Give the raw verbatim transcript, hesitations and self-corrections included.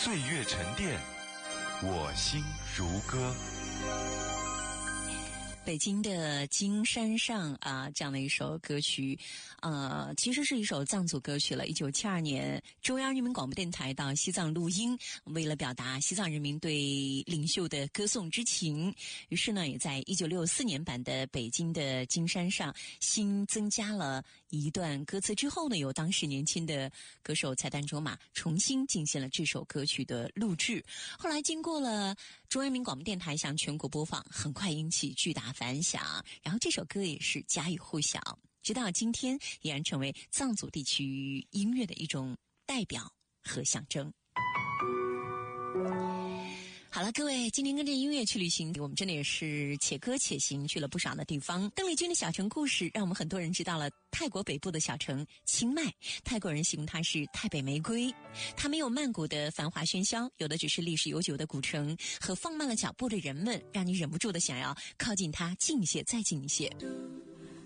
岁月沉淀，我心如歌。 北京的金山上啊，这样的一首歌曲，呃，其实是一首藏族歌曲了。一九七二年，中央人民广播电台到西藏录音，为了表达西藏人民对领袖的歌颂之情，于是呢，也在一九六四年版的北京的金山上新增加了一段歌词之后呢，由当时年轻的歌手柴丹卓玛重新进行了这首歌曲的录制。后来经过了中央人民广播电台向全国播放，很快引起巨大反响，然后这首歌也是家喻户晓，直到今天依然成为藏族地区音乐的一种代表和象征。好了，各位，今天跟着音乐去旅行，我们真的也是且歌且行，去了不少的地方。邓丽君的小城故事让我们很多人知道了泰国北部的小城清迈，泰国人形容它是泰北玫瑰。它没有曼谷的繁华喧嚣，有的只是历史悠久的古城和放慢了脚步的人们，让你忍不住的想要靠近它近一些再近一些。